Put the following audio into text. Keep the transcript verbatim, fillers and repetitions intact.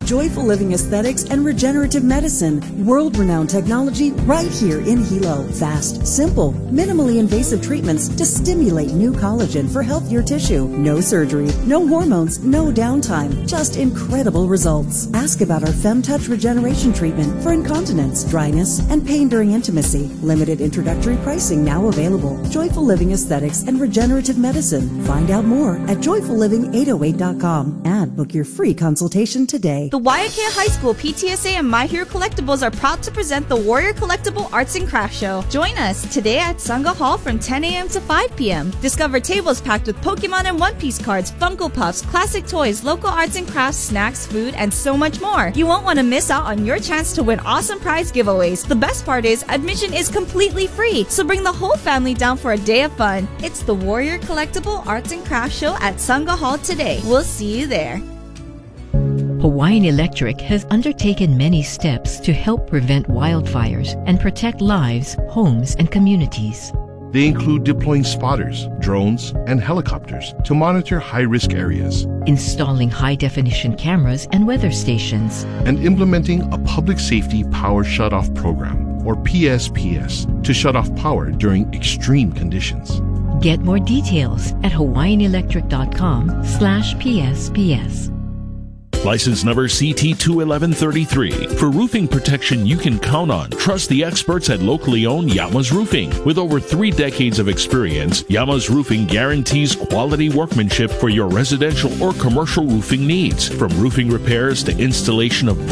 Joyful Living Aesthetics and Regenerative Medicine. World-renowned technology right here in Hilo. Fast, simple, minimally invasive treatments to stimulate new collagen for healthier tissue. No surgery, no hormones, no downtime. Just incredible results. Ask about our FemTouch Regeneration Treatment for incontinence, dryness, and pain during intimacy. Limited introductory pricing now available. Joyful Living Aesthetics and Regenerative Medicine. Find out more at joyful living eight oh eight dot com and book your free consultation today. The Waiakea High School P T S A and My Hero Collectibles are proud to present the Warrior Collectible Arts and Crafts Show. Join us today at Sangha Hall from ten a.m. to five p.m. Discover tables packed with Pokemon and One Piece cards, Funko Pops, classic toys, local arts and crafts, snacks, food, and so much more. You won't want to miss out on your chance to win awesome prize giveaways. The best part is admission is completely free, so bring the whole family down for a day of fun. It's the Warrior Collectible Arts and Crafts Show at Sangha Hall today. We'll see you there. Hawaiian Electric has undertaken many steps to help prevent wildfires and protect lives, homes, and communities. They include deploying spotters, drones, and helicopters to monitor high-risk areas, installing high-definition cameras and weather stations, and implementing a Public Safety Power Shutoff Program, or P S P S, to shut off power during extreme conditions. Get more details at hawaiian electric dot com slash P S P S. License number C T two eleven thirty-three. For roofing protection you can count on, trust the experts at locally owned Yama's Roofing. With over three decades of experience, Yama's Roofing guarantees quality workmanship for your residential or commercial roofing needs. From roofing repairs to installation of